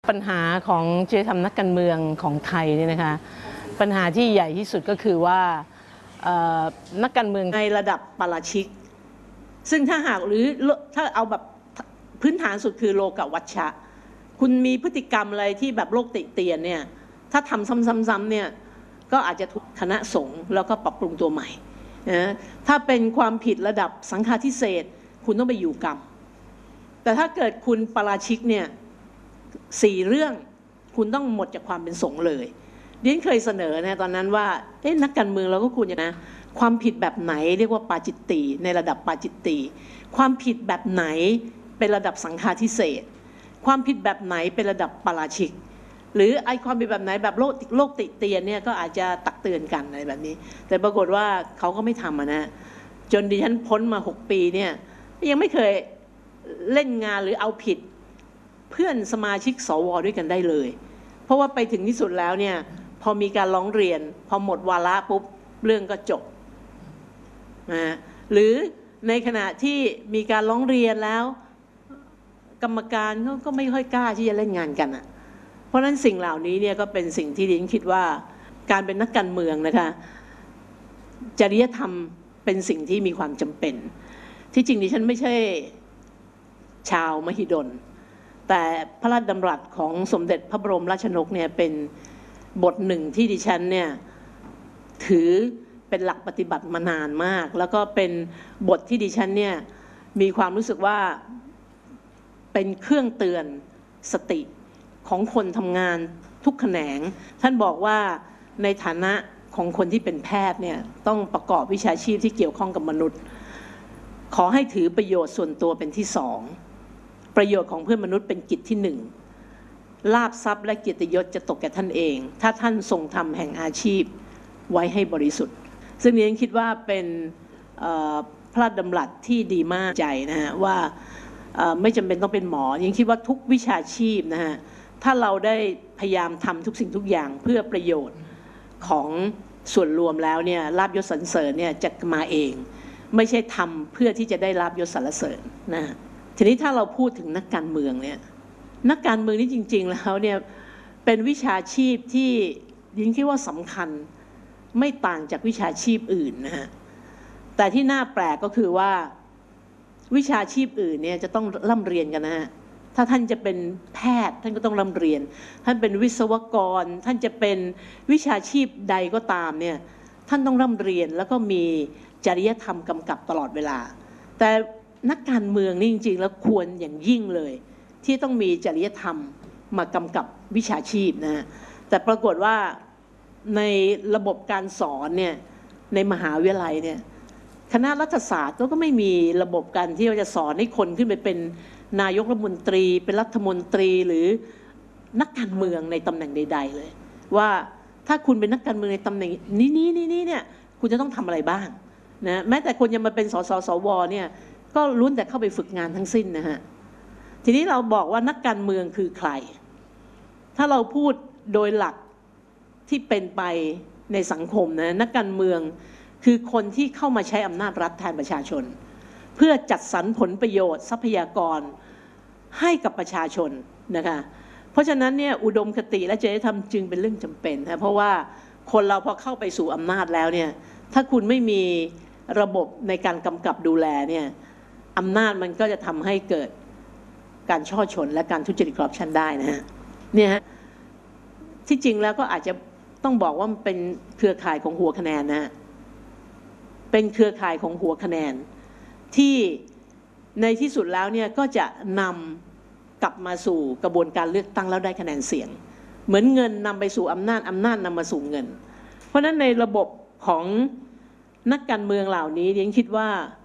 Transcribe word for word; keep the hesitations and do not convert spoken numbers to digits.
ปัญหาของจริยธรรมนักการเมืองของไทยเนี่ยนะคะปัญหาที่ใหญ่ที่สุดก็คือว่านักการเมืองในระดับปาราชิกซึ่งถ้าหากหรือถ้าเอาแบบพื้นฐานสุดคือโลกวัชชะคุณมีพฤติกรรมอะไรที่แบบโลกติเตียนเนี่ยถ้าทำซ้ำๆๆเนี่ยก็อาจจะถูกคณะสงฆ์แล้วก็ปรับปรุงตัวใหม่นะถ้าเป็นความผิดระดับสังฆาทิเศษคุณต้องไปอยู่กรรมแต่ถ้าเกิดคุณปาราชิกเนี่ยสี่เรื่องคุณต้องหมดจากความเป็นสงฆ์เลยดิฉันเคยเสนอนะตอนนั้นว่าเอ๊ะนักการเมืองเราก็ควรจะนะความผิดแบบไหนเรียกว่าปาจิตติในระดับปาจิตติความผิดแบบไหนเป็นระดับสังฆาทิเศษความผิดแบบไหนเป็นระดับปาราชิกหรือไอความผิดแบบไหนแบบโลกโลกติเตียนเนี่ยก็อาจจะตักเตือนกันอะไรแบบนี้แต่ปรากฏว่าเขาก็ไม่ทำนะจนดิฉันพ้นมาหกปีเนี่ยยังไม่เคยเล่นงานหรือเอาผิดเพื่อนสมาชิกสวด้วยกันได้เลยเพราะว่าไปถึงที่สุดแล้วเนี่ยพอมีการร้องเรียนพอหมดวาระปุ๊บเรื่องก็จบนะหรือในขณะที่มีการร้องเรียนแล้วกรรมการเขาก็ไม่ค่อยกล้าที่จะเล่นงานกันอ่ะเพราะฉะนั้นสิ่งเหล่านี้เนี่ยก็เป็นสิ่งที่ดิฉันคิดว่าการเป็นนักการเมืองนะคะจริยธรรมเป็นสิ่งที่มีความจำเป็นที่จริงดิฉันไม่ใช่ชาวมหิดลแต่พระราชดำรัสของสมเด็จพระบรมราชชนกเนี่ยเป็นบทหนึ่งที่ดิฉันเนี่ยถือเป็นหลักปฏิบัติมานานมากแล้วก็เป็นบทที่ดิฉันเนี่ยมีความรู้สึกว่าเป็นเครื่องเตือนสติของคนทำงานทุกแขนงท่านบอกว่าในฐานะของคนที่เป็นแพทย์เนี่ยต้องประกอบวิชาชีพที่เกี่ยวข้องกับมนุษย์ขอให้ถือประโยชน์ส่วนตัวเป็นที่สองประโยชน์ของเพื่อนมนุษย์เป็นกิจที่หนึ่งลาภทรัพย์และเกียรติยศจะตกแก่ท่านเองถ้าท่านทรงทำแห่งอาชีพไว้ให้บริสุทธิ์ซึ่งนี้คิดว่าเป็นพระราชดำรัสที่ดีมากใจนะฮะว่าไม่จำเป็นต้องเป็นหมอยังคิดว่าทุกวิชาชีพนะฮะถ้าเราได้พยายามทำทุกสิ่งทุกอย่างเพื่อประโยชน์ของส่วนรวมแล้วเนี่ยลาภยศสรรเสริญเนี่ยจะมาเองไม่ใช่ทำเพื่อที่จะได้ลาภยศสรรเสริญนะทีนี้ถ้าเราพูดถึงนักการเมืองเนี่ยนักการเมืองนี่จริงๆแล้วเนี่ยเป็นวิชาชีพที่ยินคิดว่าสำคัญไม่ต่างจากวิชาชีพอื่นนะฮะแต่ที่น่าแปลกก็คือว่าวิชาชีพอื่นเนี่ยจะต้องร่ำเรียนกันนะฮะถ้าท่านจะเป็นแพทย์ท่านก็ต้องร่ำเรียนท่านเป็นวิศวกรท่านจะเป็นวิชาชีพใดก็ตามเนี่ยท่านต้องร่ำเรียนแล้วก็มีจริยธรรมกำกับตลอดเวลาแต่นักการเมืองนี่จริงๆแล้วควรอย่างยิ่งเลยที่ต้องมีจริยธรรมมากำกับวิชาชีพนะแต่ปรากฏว่าในระบบการสอนเนี่ยในมหาวิทยาลัยเนี่ยคณะรัฐศาสตร์ก็ไม่มีระบบการที่จะสอนให้คนขึ้นไปเป็นนายกรัฐมนตรีเป็นรัฐมนตรีหรือนักการเมืองในตำแหน่งใดๆเลยว่าถ้าคุณเป็นนักการเมืองในตำแหน่งนี้นี้นี้เนี่ยคุณจะต้องทำอะไรบ้างนะแม้แต่คนยังมาเป็นสสสวเนี่ยก็ล้วนแต่เข้าไปฝึกงานทั้งสิ้นนะฮะทีนี้เราบอกว่านักการเมืองคือใครถ้าเราพูดโดยหลักที่เป็นไปในสังคมนะนักการเมืองคือคนที่เข้ามาใช้อำนาจรัฐแทนประชาชนเพื่อจัดสรรผลประโยชน์ทรัพยากรให้กับประชาชนนะคะเพราะฉะนั้นเนี่ยอุดมคติและจริยธรรมจึงเป็นเรื่องจำเป็นนะเพราะว่าคนเราพอเข้าไปสู่อำนาจแล้วเนี่ยถ้าคุณไม่มีระบบในการกำกับดูแลเนี่ยอำนาจมันก็จะทำให้เกิดการช่อฉนและการทุจริตคอร์รัปชันได้นะฮะเนี่ยฮะที่จริงแล้วก็อาจจะต้องบอกว่ามันเป็นเครือข่ายของหัวคะแนนนะฮะเป็นเครือข่ายของหัวคะแนนที่ในที่สุดแล้วเนี่ยก็จะนำกลับมาสู่กระบวนการเลือกตั้งแล้วได้คะแนนเสียงเหมือนเงินนำไปสู่อำนาจอำนาจนำมาสู่เงินเพราะฉะนั้นในระบบของนักการเมืองเหล่านี้ดิฉันคิดว่า